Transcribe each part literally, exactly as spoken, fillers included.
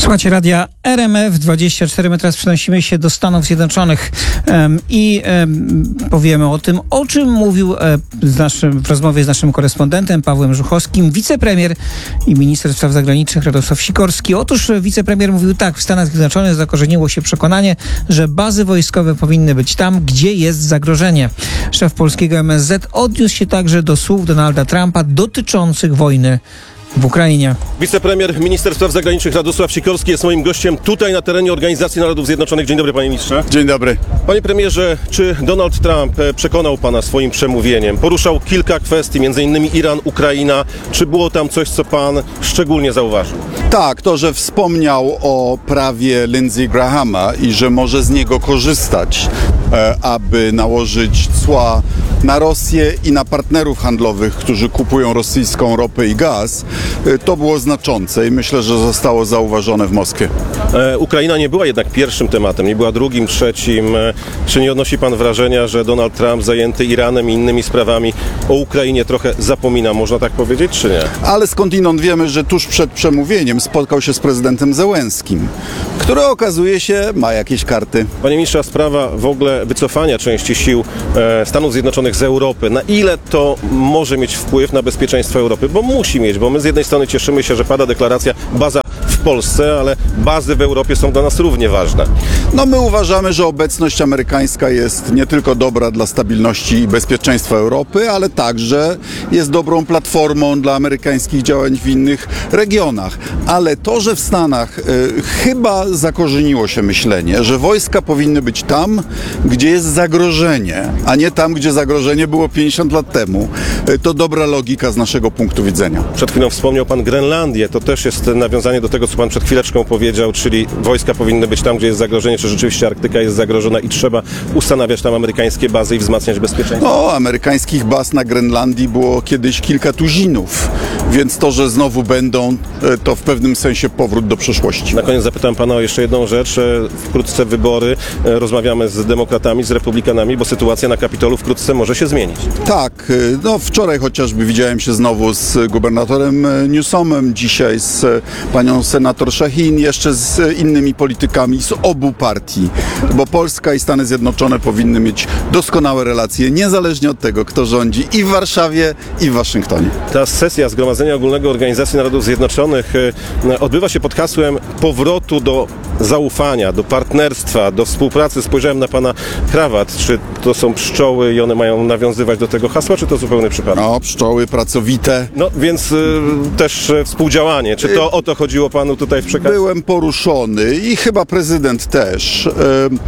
Słuchajcie radia R M F dwadzieścia cztery. My teraz przenosimy się do Stanów Zjednoczonych um, i um, powiemy o tym, o czym mówił um, z naszym, w rozmowie z naszym korespondentem Pawłem Żuchowskim wicepremier i minister spraw zagranicznych Radosław Sikorski. Otóż wicepremier mówił tak: w Stanach Zjednoczonych zakorzeniło się przekonanie, że bazy wojskowe powinny być tam, gdzie jest zagrożenie. Szef polskiego M S Z odniósł się także do słów Donalda Trumpa dotyczących wojny w Ukrainie. Wicepremier, minister spraw zagranicznych Radosław Sikorski jest moim gościem tutaj na terenie Organizacji Narodów Zjednoczonych. Dzień dobry, panie ministrze. Dzień dobry. Panie premierze, czy Donald Trump przekonał pana swoim przemówieniem? Poruszał kilka kwestii, między innymi Iran, Ukraina. Czy było tam coś, co pan szczególnie zauważył? Tak, to, że wspomniał o prawie Lindsey Grahama i że może z niego korzystać, e, aby nałożyć cła na Rosję i na partnerów handlowych, którzy kupują rosyjską ropę i gaz, e, to było znaczące i myślę, że zostało zauważone w Moskwie. E, Ukraina nie była jednak pierwszym tematem, nie była drugim, trzecim. E, czy nie odnosi pan wrażenia, że Donald Trump zajęty Iranem i innymi sprawami o Ukrainie trochę zapomina, można tak powiedzieć, czy nie? Ale skądinąd wiemy, że tuż przed przemówieniem spotkał się z prezydentem Zełenskim, który okazuje się ma jakieś karty. Panie ministrze, a sprawa w ogóle wycofania części sił e, Stanów Zjednoczonych z Europy, na ile to może mieć wpływ na bezpieczeństwo Europy? Bo musi mieć, bo my z jednej strony cieszymy się, że pada deklaracja baza w Polsce, ale bazy w Europie są dla nas równie ważne. No my uważamy, że obecność amerykańska jest nie tylko dobra dla stabilności i bezpieczeństwa Europy, ale także jest dobrą platformą dla amerykańskich działań w innych regionach. Ale to, że w Stanach y, chyba zakorzeniło się myślenie, że wojska powinny być tam, gdzie jest zagrożenie, a nie tam, gdzie zagrożenie było pięćdziesiąt lat temu, y, to dobra logika z naszego punktu widzenia. Przed chwilą wspomniał pan Grenlandię. To też jest nawiązanie do tego, co pan przed chwileczką powiedział, czyli wojska powinny być tam, gdzie jest zagrożenie, czy rzeczywiście Arktyka jest zagrożona i trzeba ustanawiać tam amerykańskie bazy i wzmacniać bezpieczeństwo? No, amerykańskich baz na Grenlandii było kiedyś kilka tuzinów, więc to, że znowu będą, to w pewnym sensie powrót do przeszłości. Na koniec zapytam pana o jeszcze jedną rzecz. Wkrótce wybory. Rozmawiamy z demokratami, z republikanami, bo sytuacja na Kapitolu wkrótce może się zmienić. Tak, no wczoraj chociażby widziałem się znowu z gubernatorem Newsomem, dzisiaj z panią senator Shaheen, jeszcze z innymi politykami z obu partii, bo Polska i Stany Zjednoczone powinny mieć doskonałe relacje, niezależnie od tego, kto rządzi i w Warszawie, i w Waszyngtonie. Ta sesja Zgromadzenia Ogólnego Organizacji Narodów Zjednoczonych odbywa się pod hasłem powrotu do zaufania, do partnerstwa, do współpracy. Spojrzałem na pana krawat. Czy to są pszczoły i one mają nawiązywać do tego hasła, czy to zupełny przypadek? No, pszczoły pracowite. No, więc y, też y, współdziałanie. Czy to o to chodziło panu tutaj w przekazie? Byłem poruszony i chyba prezydent też y,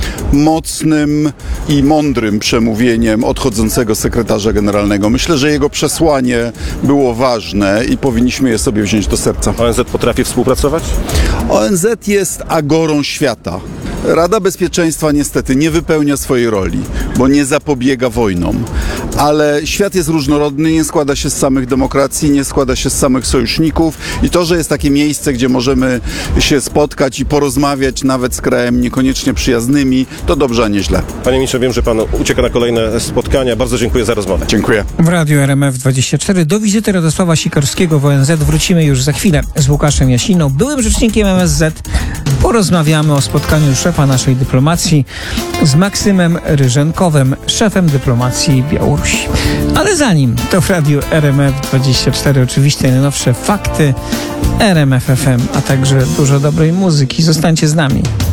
mocnym i mądrym przemówieniem odchodzącego sekretarza generalnego. Myślę, że jego przesłanie było ważne i powinniśmy je sobie wziąć do serca. O N Z potrafi współpracować? O N Z jest agorą świata. Rada Bezpieczeństwa niestety nie wypełnia swojej roli, bo nie zapobiega wojnom. Ale świat jest różnorodny, nie składa się z samych demokracji, nie składa się z samych sojuszników i to, że jest takie miejsce, gdzie możemy się spotkać i porozmawiać nawet z krajem niekoniecznie przyjaznymi, to dobrze, a nie źle. Panie ministrze, wiem, że pan ucieka na kolejne spotkania. Bardzo dziękuję za rozmowę. Dziękuję. W Radiu R M F dwadzieścia cztery do wizyty Radosława Sikorskiego w O N Z wrócimy już za chwilę z Łukaszem Jasiną, byłym rzecznikiem M S Z. Porozmawiamy o spotkaniu szefa naszej dyplomacji z Maksymem Ryżenkowem, szefem dyplomacji Białorusi. Ale zanim, to w Radiu R M F dwadzieścia cztery oczywiście najnowsze fakty, R M F F M, a także dużo dobrej muzyki. Zostańcie z nami.